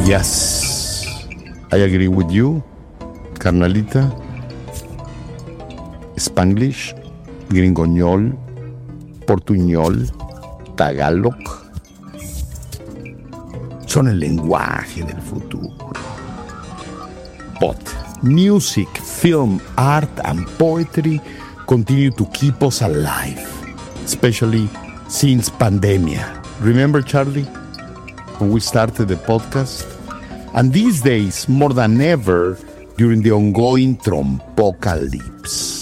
Yes, I agree with you, carnalita. Spanglish, gringoñol, portuñol, tagalog, son el lenguaje del futuro. But music, film, art, and poetry continue to keep us alive, especially since pandemia. Remember, Charlie, when we started the podcast? And these days, more than ever, during the ongoing Trumpocalypse.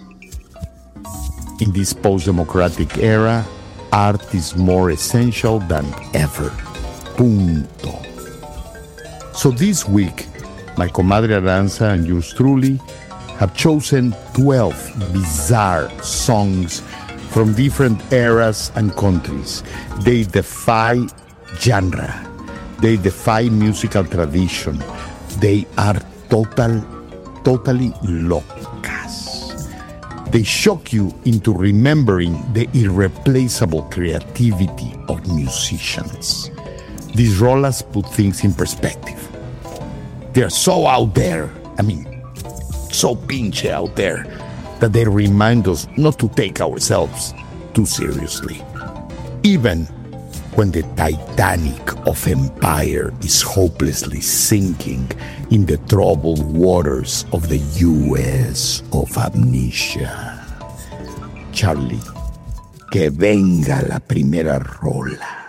In this post-democratic era, art is more essential than ever. Punto. So this week, my comadre Aranza and yours truly have chosen 12 bizarre songs from different eras and countries. They defy genre. They defy musical tradition. They are totally locas. They shock you into remembering the irreplaceable creativity of musicians. These rolas put things in perspective. They're so out there, so pinche out there, that they remind us not to take ourselves too seriously. Even when the Titanic of empire is hopelessly sinking in the troubled waters of the U.S. of amnesia. Charlie, que venga la primera rola.